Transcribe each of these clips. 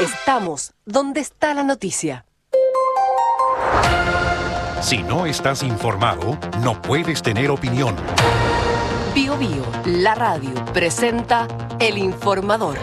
Estamos donde está la noticia. Si no estás informado, no puedes tener opinión. Bio Bio, la radio, presenta El Informador.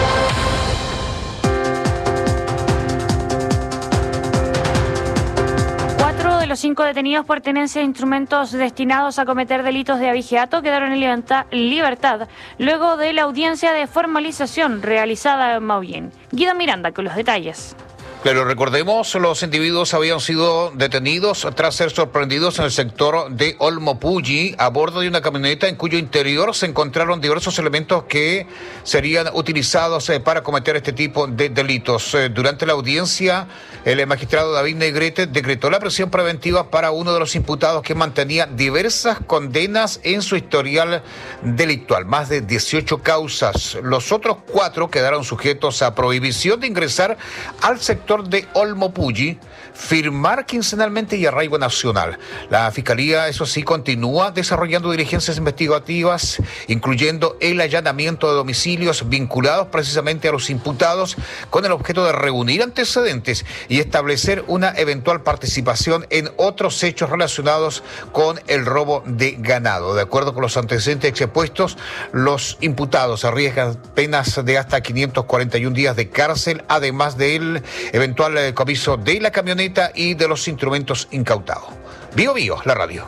4 de los 5 detenidos por tenencia de instrumentos destinados a cometer delitos de abigeato quedaron en libertad luego de la audiencia de formalización realizada en Maullín. Guido Miranda con los detalles. Claro, recordemos, los individuos habían sido detenidos tras ser sorprendidos en el sector de Olmo Pujy a bordo de una camioneta en cuyo interior se encontraron diversos elementos que serían utilizados para cometer este tipo de delitos. Durante la audiencia, el magistrado David Negrete decretó la prisión preventiva para uno de los imputados que mantenía diversas condenas en su historial delictual, más de 18 causas. Los otros 4 quedaron sujetos a prohibición de ingresar al sector de Olmo Pujy, firmar quincenalmente y arraigo nacional. La Fiscalía, eso sí, continúa desarrollando diligencias investigativas, incluyendo el allanamiento de domicilios vinculados precisamente a los imputados con el objeto de reunir antecedentes y establecer una eventual participación en otros hechos relacionados con el robo de ganado. De acuerdo con los antecedentes expuestos, los imputados arriesgan penas de hasta 541 días de cárcel, además del eventual comiso de la camioneta y de los instrumentos incautados. Bio Bio, la radio.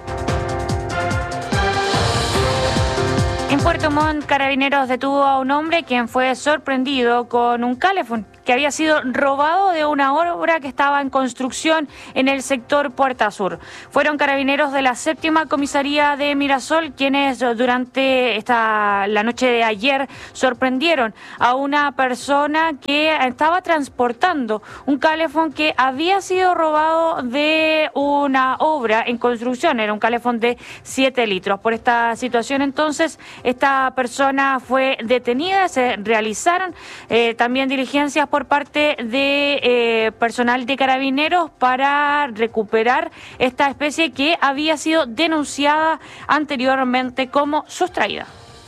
En Puerto Montt, Carabineros detuvo a un hombre quien fue sorprendido con un calefón que había sido robado de una obra que estaba en construcción en el sector Puerta Sur. Fueron Carabineros de la 7ª Comisaría de Mirasol quienes durante la noche de ayer sorprendieron a una persona que estaba transportando un calefón que había sido robado de una obra en construcción. Era un calefón de 7 litros. Por esta situación, entonces, esta persona fue detenida. Se realizaron también diligencias por parte de personal de Carabineros para recuperar esta especie que había sido denunciada anteriormente como sustraída.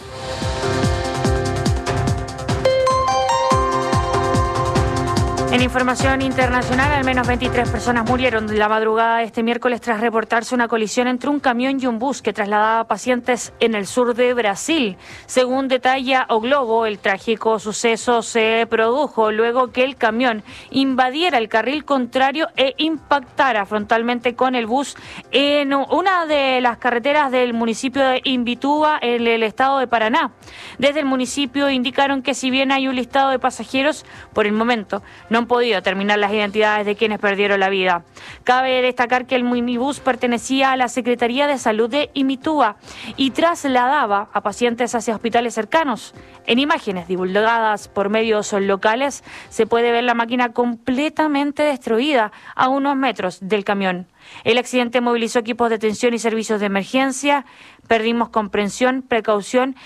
En información internacional, al menos 23 personas murieron la madrugada de este miércoles tras reportarse una colisión entre un camión y un bus que trasladaba pacientes en el sur de Brasil. Según detalla O Globo, el trágico suceso se produjo luego que el camión invadiera el carril contrario e impactara frontalmente con el bus en una de las carreteras del municipio de Imbituba, en el estado de Paraná. Desde el municipio indicaron que si bien hay un listado de pasajeros, por el momento no han podido determinar las identidades de quienes perdieron la vida. Cabe destacar que el minibús pertenecía a la Secretaría de Salud de Imbituba y trasladaba a pacientes hacia hospitales cercanos. En imágenes divulgadas por medios locales se puede ver la máquina completamente destruida a unos metros del camión. El accidente movilizó equipos de atención y servicios de emergencia. Pedimos comprensión, precaución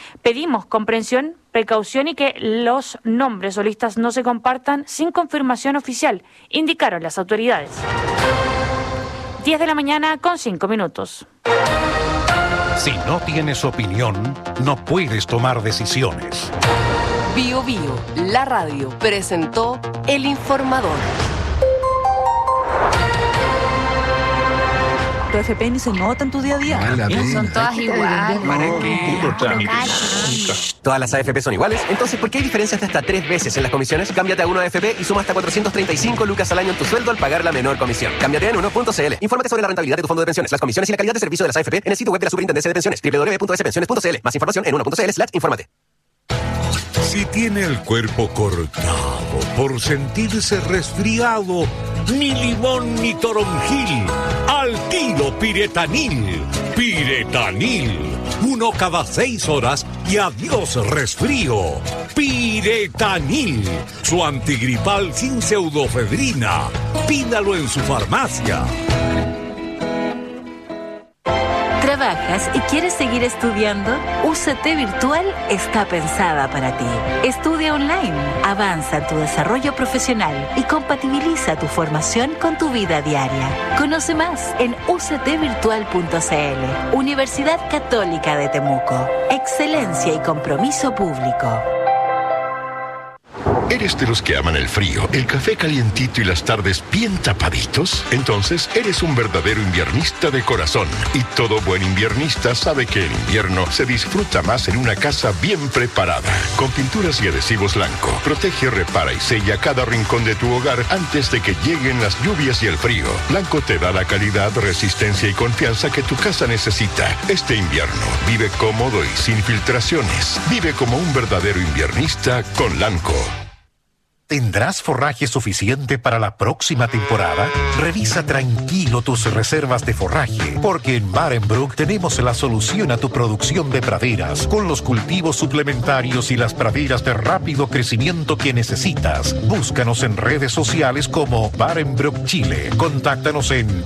y que los nombres o listas no se compartan sin confirmación oficial, indicaron las autoridades. 10 de la mañana con 5 minutos. Si no tienes opinión, no puedes tomar decisiones. Bio Bio, la radio, presentó El Informador. Tu FP ni se nota en tu día a día. Son todas iguales. ¿Para qué? ¿Todas las AFP son iguales? Entonces, ¿por qué hay diferencias de hasta 3 veces en las comisiones? Cámbiate a Uno AFP y suma hasta 435 lucas al año en tu sueldo al pagar la menor comisión. Cámbiate en uno.cl. Infórmate sobre la rentabilidad de tu fondo de pensiones, las comisiones y la calidad de servicio de las AFP en el sitio web de la Superintendencia de Pensiones, www.spensiones.cl. Más información en uno.cl/infórmate. Si tiene el cuerpo cortado por sentirse resfriado, ni limón ni toronjil, al tiro Piretanil. Piretanil, 1 cada 6 horas y adiós resfrío. Piretanil, su antigripal sin pseudofedrina. Pídalo en su farmacia. ¿Trabajas y quieres seguir estudiando? UCT Virtual está pensada para ti. Estudia online, avanza en tu desarrollo profesional y compatibiliza tu formación con tu vida diaria. Conoce más en uctvirtual.cl. Universidad Católica de Temuco. Excelencia y compromiso público. ¿Eres de los que aman el frío, el café calientito y las tardes bien tapaditos? Entonces eres un verdadero inviernista de corazón. Y todo buen inviernista sabe que el invierno se disfruta más en una casa bien preparada. Con pinturas y adhesivos Lanco, protege, repara y sella cada rincón de tu hogar antes de que lleguen las lluvias y el frío. Lanco te da la calidad, resistencia y confianza que tu casa necesita. Este invierno, vive cómodo y sin filtraciones. Vive como un verdadero inviernista con Lanco. ¿Tendrás forraje suficiente para la próxima temporada? Revisa tranquilo tus reservas de forraje, porque en Barenbroek tenemos la solución a tu producción de praderas, con los cultivos suplementarios y las praderas de rápido crecimiento que necesitas. Búscanos en redes sociales como Barenbroek Chile. Contáctanos en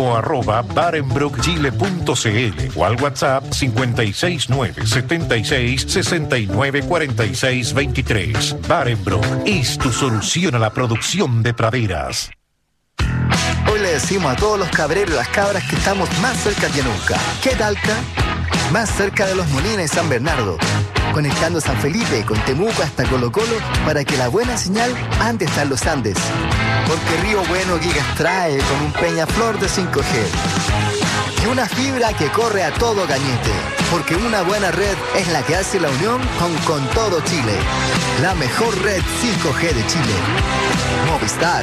info@barenbroekchile.cl o al WhatsApp 56976694623. Barenbroek es tu solución a la producción de praderas. Hoy le decimos a todos los cabreros y las cabras que estamos más cerca que nunca. ¿Qué Talca? Más cerca de Los Molinos y San Bernardo, conectando San Felipe con Temuco hasta Colo Colo para que la buena señal ande hasta los Andes. Porque Río Bueno Gigas trae con un Peñaflor de 5G. Y una fibra que corre a todo gañete. Porque una buena red es la que hace la unión con todo Chile. La mejor red 5G de Chile. Movistar.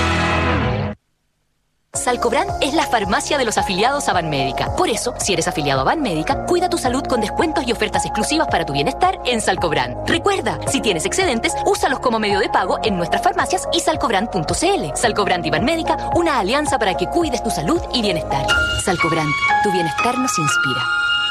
Salcobran es la farmacia de los afiliados a Banmédica. Por eso, si eres afiliado a Banmédica, cuida tu salud con descuentos y ofertas exclusivas para tu bienestar en Salcobran. Recuerda, si tienes excedentes, úsalos como medio de pago en nuestras farmacias y salcobran.cl. Salcobran y Banmédica, una alianza para que cuides tu salud y bienestar. Salcobran, tu bienestar nos inspira.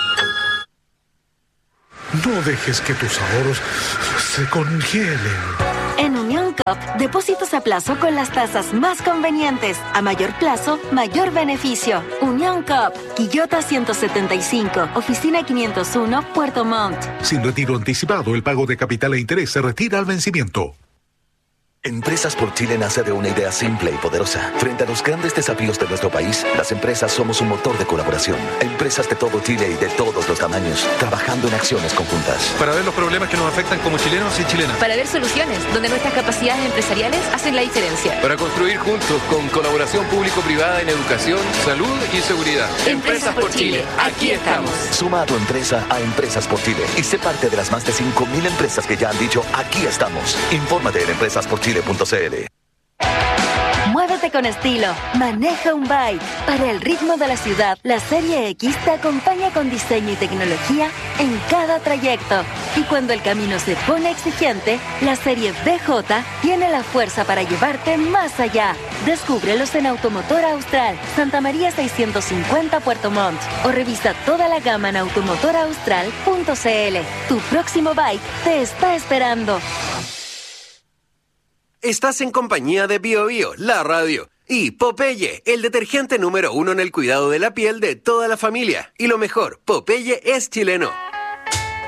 No dejes que tus ahorros se congelen. En Unión Cup, depósitos a plazo con las tasas más convenientes. A mayor plazo, mayor beneficio. Unión Cup, Quillota 175, Oficina 501, Puerto Montt. Sin retiro anticipado, el pago de capital e interés se retira al vencimiento. Empresas por Chile nace de una idea simple y poderosa. Frente a los grandes desafíos de nuestro país, las empresas somos un motor de colaboración. Empresas de todo Chile y de todos los tamaños, trabajando en acciones conjuntas. Para ver los problemas que nos afectan como chilenos y chilenas. Para ver soluciones donde nuestras capacidades empresariales hacen la diferencia. Para construir juntos con colaboración público-privada en educación, salud y seguridad. Empresas por Chile, aquí estamos. Suma a tu empresa a Empresas por Chile y sé parte de las más de 5.000 empresas que ya han dicho aquí estamos. Infórmate en empresasporchile.cl. Muévete con estilo. Maneja un bike. Para el ritmo de la ciudad, la Serie X te acompaña con diseño y tecnología en cada trayecto. Y cuando el camino se pone exigente, la Serie BJ tiene la fuerza para llevarte más allá. Descúbrelos en Automotor Austral, Santa María 650 Puerto Montt. O revisa toda la gama en automotoraustral.cl. Tu próximo bike te está esperando. Estás en compañía de Bio Bio, la radio. Y Popeye, el detergente número 1 en el cuidado de la piel de toda la familia. Y lo mejor, Popeye es chileno.